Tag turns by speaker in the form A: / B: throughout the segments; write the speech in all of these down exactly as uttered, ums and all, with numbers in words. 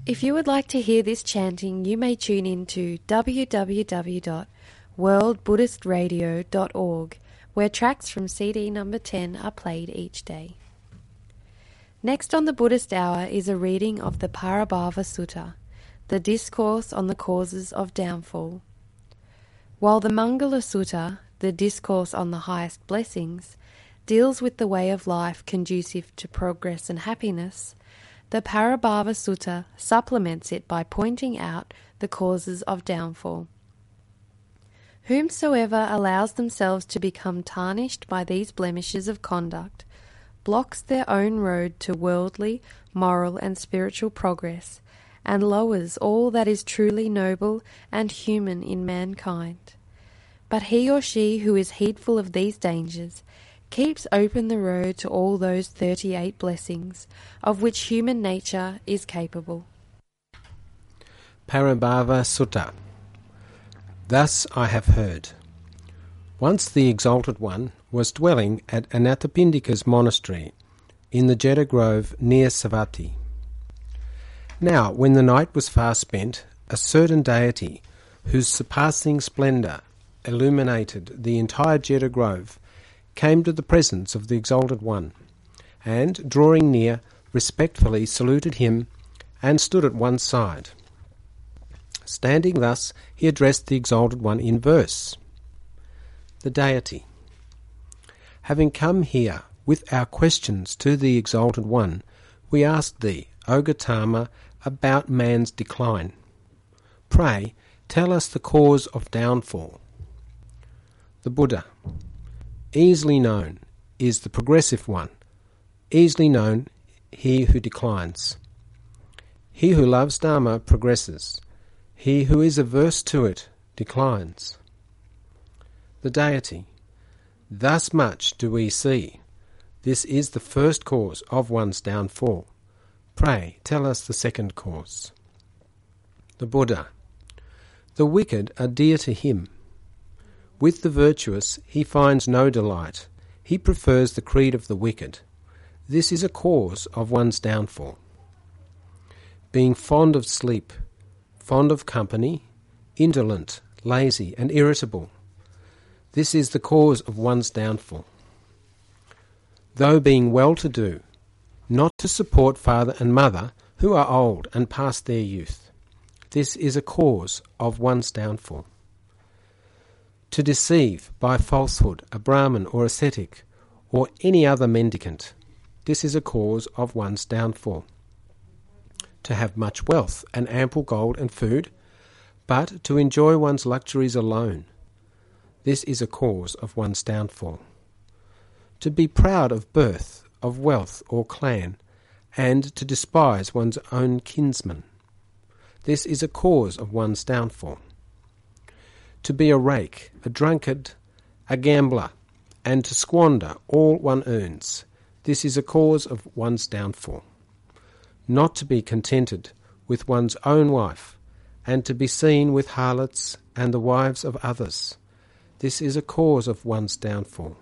A: If you would like to hear this chanting, you may tune in to w w w dot world buddhist radio dot org, where tracks from C D number ten are played each day. Next on the Buddhist Hour is a reading of the Parabhava Sutta, the Discourse on the Causes of Downfall. While the Mangala Sutta, the Discourse on the Highest Blessings, deals with the way of life conducive to progress and happiness, the Parabhava Sutta supplements it by pointing out the causes of downfall. Whomsoever allows themselves to become tarnished by these blemishes of conduct blocks their own road to worldly, moral and spiritual progress, and lowers all that is truly noble and human in mankind. But he or she who is heedful of these dangers keeps open the road to all those thirty-eight blessings of which human nature is capable.
B: Parabhava Sutta. Thus I have heard. Once the Exalted One was dwelling at Anathapindika's monastery in the Jeta Grove near Savatthi. Now, when the night was far spent, a certain deity, whose surpassing splendour illuminated the entire Jeta Grove, came to the presence of the Exalted One, and, drawing near, respectfully saluted him and stood at one side. Standing thus, he addressed the Exalted One in verse. The deity. Having come here with our questions to the Exalted One, we ask thee, O Gautama, about man's decline. Pray, tell us the cause of downfall. The Buddha. Easily known is the progressive one, easily known he who declines. He who loves Dharma progresses, he who is averse to it declines. The deity. Thus much do we see. This is the first cause of one's downfall. Pray, tell us the second cause. The Buddha. The wicked are dear to him. With the virtuous he finds no delight. He prefers the creed of the wicked. This is a cause of one's downfall. Being fond of sleep, fond of company, indolent, lazy, and irritable. This is the cause of one's downfall. Though being well-to-do, not to support father and mother who are old and past their youth. This is a cause of one's downfall. To deceive by falsehood a Brahmin or ascetic or any other mendicant. This is a cause of one's downfall. To have much wealth and ample gold and food, but to enjoy one's luxuries alone. This is a cause of one's downfall. To be proud of birth, of wealth or clan, and to despise one's own kinsmen. This is a cause of one's downfall. To be a rake, a drunkard, a gambler, and to squander all one earns. This is a cause of one's downfall. Not to be contented with one's own wife, and to be seen with harlots and the wives of others. This is a cause of one's downfall.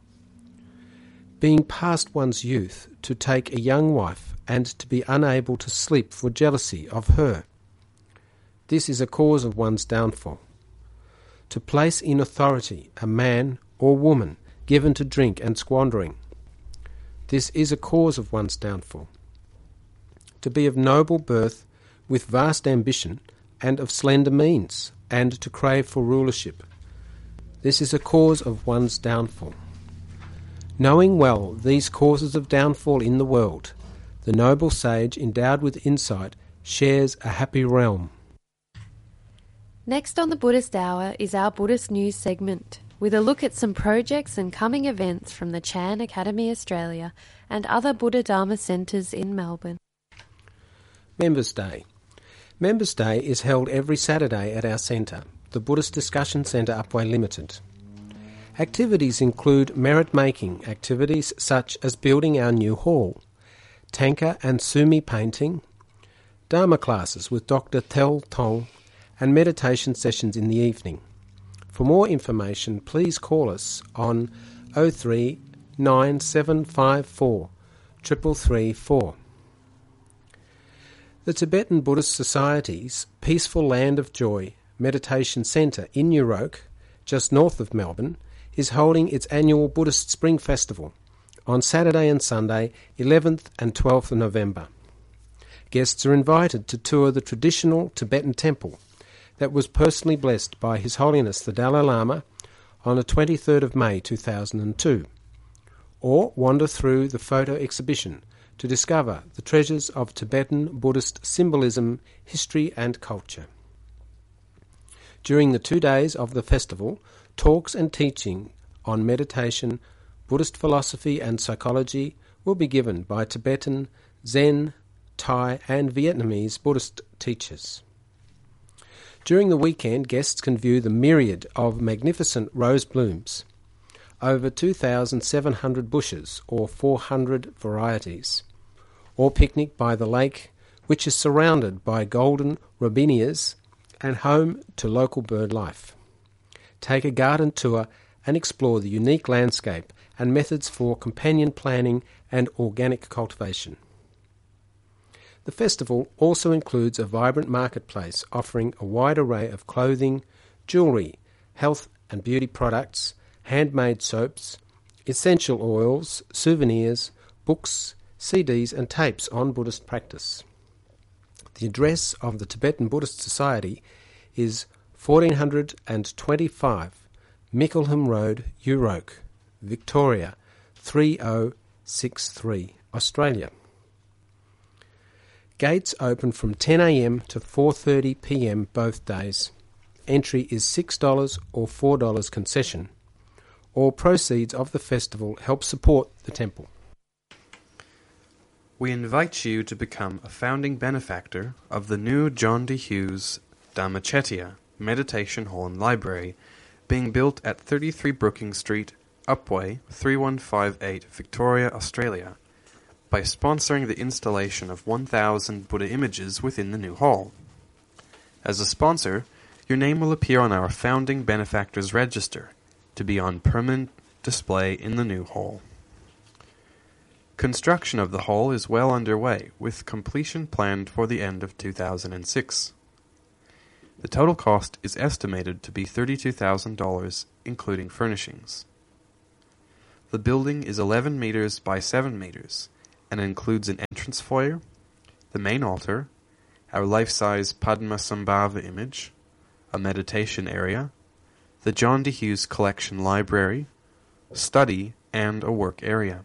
B: Being past one's youth, to take a young wife and to be unable to sleep for jealousy of her. This is a cause of one's downfall. To place in authority a man or woman given to drink and squandering. This is a cause of one's downfall. To be of noble birth, with vast ambition, and of slender means, and to crave for rulership. This is a cause of one's downfall. Knowing well these causes of downfall in the world, the noble sage endowed with insight shares a happy realm.
A: Next on the Buddhist Hour is our Buddhist News segment, with a look at some projects and coming events from the Chan Academy Australia and other Buddha Dharma centres in Melbourne.
B: Members' Day. Members' Day is held every Saturday at our centre, the Buddhist Discussion Centre Upwey Limited. Activities include merit-making activities such as building our new hall, tanka and sumi painting, Dharma classes with Doctor Tel Tong, and meditation sessions in the evening. For more information, please call us on oh three nine seven five four three three three four. The Tibetan Buddhist Society's Peaceful Land of Joy Meditation Centre in New Roke, just north of Melbourne, is holding its annual Buddhist Spring Festival on Saturday and Sunday, eleventh and twelfth of November. Guests are invited to tour the traditional Tibetan temple that was personally blessed by His Holiness the Dalai Lama on the twenty-third of May two thousand two, or wander through the photo exhibition to discover the treasures of Tibetan Buddhist symbolism, history and culture. During the two days of the festival, talks and teaching on meditation, Buddhist philosophy and psychology will be given by Tibetan, Zen, Thai and Vietnamese Buddhist teachers. During the weekend, guests can view the myriad of magnificent rose blooms, over two thousand seven hundred bushes or four hundred varieties, or picnic by the lake, which is surrounded by golden robinias and home to local bird life. Take a garden tour and explore the unique landscape and methods for companion planting and organic cultivation. The festival also includes a vibrant marketplace offering a wide array of clothing, jewellery, health and beauty products, handmade soaps, essential oils, souvenirs, books, C Ds and tapes on Buddhist practice. The address of the Tibetan Buddhist Society is fourteen twenty-five Mickleham Road, Euroke, Victoria, three oh six three, Australia. Gates open from ten a m to four thirty p m both days. Entry is six dollars or four dollars concession. All proceeds of the festival help support the temple.
C: We invite you to become a founding benefactor of the new John D. Hughes Dhammacetia Meditation Hall and Library being built at thirty-three Brookings Street, Upwey, three one five eight, Victoria, Australia, by sponsoring the installation of one thousand Buddha images within the new hall. As a sponsor, your name will appear on our Founding Benefactors Register to be on permanent display in the new hall. Construction of the hall is well underway, with completion planned for the end of two thousand six. The total cost is estimated to be thirty-two thousand dollars, including furnishings. The building is eleven meters by seven meters, and includes an entrance foyer, the main altar, our life-size Padmasambhava image, a meditation area, the John D. Hughes Collection Library, study, and a work area.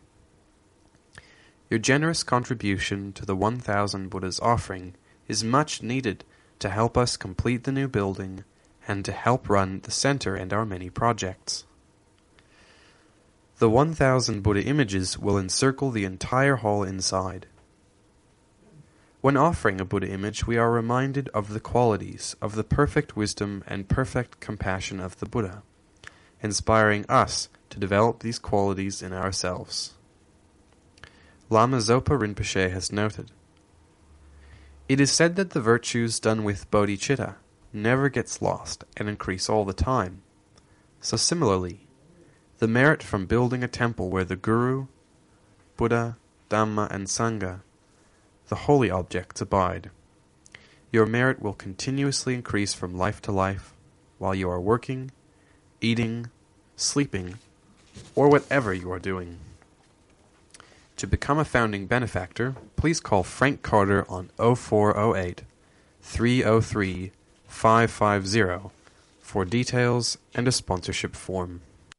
C: Your generous contribution to the one thousand Buddhas offering is much needed to help us complete the new building and to help run the center and our many projects. The one thousand Buddha images will encircle the entire hall inside. When offering a Buddha image, we are reminded of the qualities of the perfect wisdom and perfect compassion of the Buddha, inspiring us to develop these qualities in ourselves. Lama Zopa Rinpoche has noted, "It is said that the virtues done with bodhicitta never gets lost and increase all the time. So similarly, the merit from building a temple where the Guru, Buddha, Dhamma and Sangha, the holy objects, abide. Your merit will continuously increase from life to life while you are working, eating, sleeping, or whatever you are doing." To become a founding benefactor, please call Frank Carter on oh four oh eight, three oh three, five five zero for details and a sponsorship form.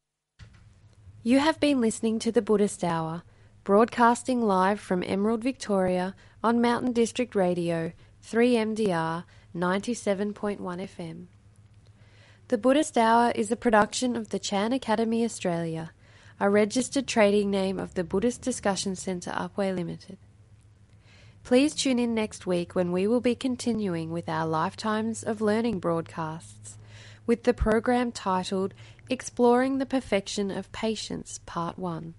A: You have been listening to the Buddhist Hour, broadcasting live from Emerald, Victoria on Mountain District Radio, three M D R, ninety-seven point one F M. The Buddhist Hour is a production of the Chan Academy Australia, a registered trading name of the Buddhist Discussion Centre Upwey Limited. Please tune in next week when we will be continuing with our Lifetimes of Learning broadcasts, with the program titled Exploring the Perfection of Patience, Part one.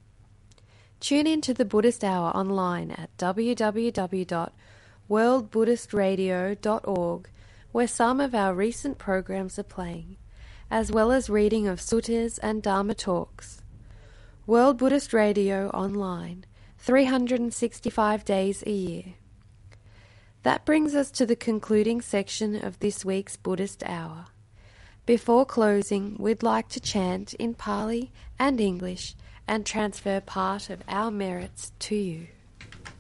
A: Tune in to the Buddhist Hour online at w w w dot world buddhist radio dot org, where some of our recent programs are playing, as well as reading of suttas and Dharma talks. World Buddhist Radio online, three hundred sixty-five days a year. That brings us to the concluding section of this week's Buddhist Hour. Before closing, we'd like to chant in Pali and English and transfer part of our merits to you.